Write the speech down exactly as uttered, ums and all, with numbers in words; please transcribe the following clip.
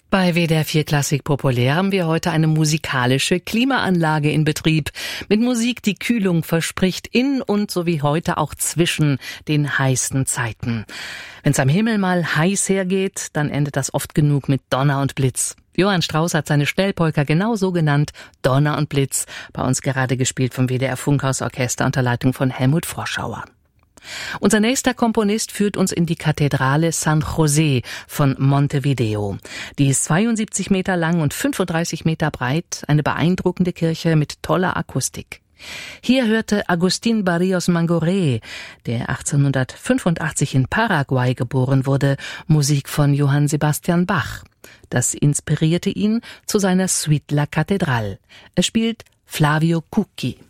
Bei W D R vier Klassik Populär haben wir heute eine musikalische Klimaanlage in Betrieb. Mit Musik, die Kühlung verspricht, in und so wie heute auch zwischen den heißen Zeiten. Wenn's am Himmel mal heiß hergeht, dann endet das oft genug mit Donner und Blitz. Johann Strauss hat seine Schnellpolka genau so genannt, Donner und Blitz, bei uns gerade gespielt vom W D R Funkhausorchester unter Leitung von Helmut Froschauer. Unser nächster Komponist führt uns in die Kathedrale San José von Montevideo. Die ist zweiundsiebzig Meter lang und fünfunddreißig Meter breit, eine beeindruckende Kirche mit toller Akustik. Hier hörte Agustín Barrios Mangoré, der achtzehnhundertfünfundachtzig in Paraguay geboren wurde, Musik von Johann Sebastian Bach. Das inspirierte ihn zu seiner Suite La Catedral. Er spielt Flavio Cucchi.